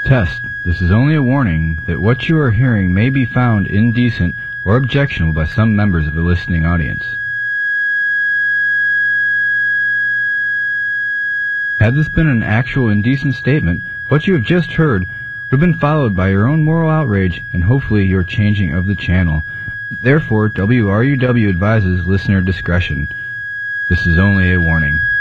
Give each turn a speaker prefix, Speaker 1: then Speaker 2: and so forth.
Speaker 1: Test. This is only a warning that what you are hearing may be found indecent or objectionable by some members of the listening audience. Had this been an actual indecent statement, what you have just heard would have been followed by your own moral outrage and hopefully your changing of the channel. Therefore, WRUW advises listener discretion. This is only a warning.